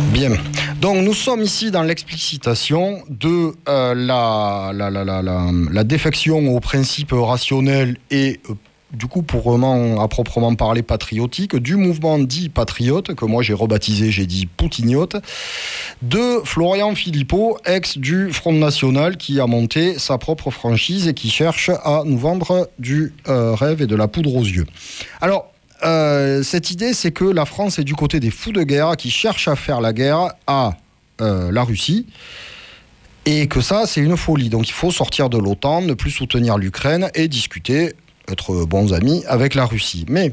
Bien. Donc nous sommes ici dans l'explicitation de la défection aux principes rationnels et du coup, pour vraiment à proprement parler patriotique, du mouvement dit patriote, que moi j'ai rebaptisé, j'ai dit poutignote, de Florian Philippot, ex du Front National, qui a monté sa propre franchise et qui cherche à nous vendre du rêve et de la poudre aux yeux. Alors, cette idée, c'est que la France est du côté des fous de guerre qui cherchent à faire la guerre à la Russie. Et que ça, c'est une folie. Donc il faut sortir de l'OTAN, ne plus soutenir l'Ukraine et discuter, être bons amis avec la Russie. Mais,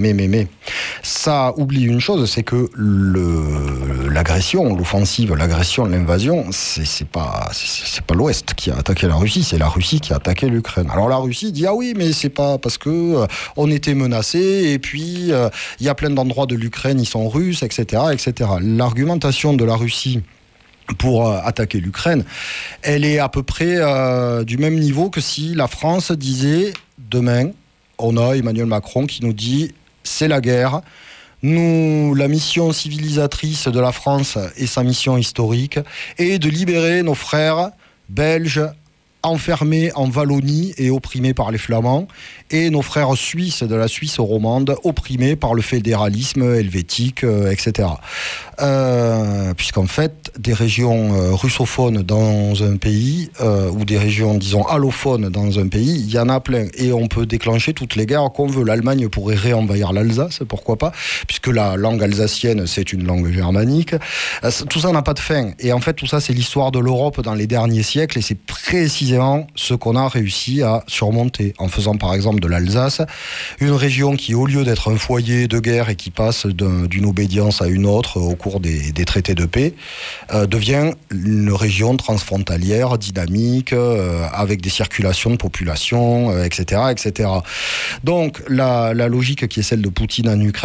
ça oublie une chose, c'est que l'agression, l'offensive, l'agression, l'invasion, c'est pas l'Ouest qui a attaqué la Russie, c'est la Russie qui a attaqué l'Ukraine. Alors la Russie dit, ah oui, mais c'est pas parce que on était menacés, et puis il y a plein d'endroits de l'Ukraine, ils sont russes, etc., etc. L'argumentation de la Russie pour attaquer l'Ukraine, elle est à peu près du même niveau que si la France disait, demain, on a Emmanuel Macron qui nous dit, c'est la guerre, nous, la mission civilisatrice de la France et sa mission historique est de libérer nos frères belges enfermés en Wallonie et opprimés par les Flamands, et nos frères suisses de la Suisse romande opprimés par le fédéralisme helvétique, etc. Puisqu'en fait, des régions russophones dans un pays, ou des régions, disons, allophones dans un pays, il y en a plein. Et on peut déclencher toutes les guerres qu'on veut. L'Allemagne pourrait réenvahir l'Alsace, pourquoi pas, puisque la langue alsacienne, c'est une langue germanique. Tout ça n'a pas de fin. Et en fait, tout ça, c'est l'histoire de l'Europe dans les derniers siècles, et c'est précisément ce qu'on a réussi à surmonter, en faisant par exemple de l'Alsace une région qui, au lieu d'être un foyer de guerre et qui passe d'une obédience à une autre au cours des traités de paix, devient une région transfrontalière, dynamique, avec des circulations de population, etc., etc. Donc la logique qui est celle de Poutine en Ukraine,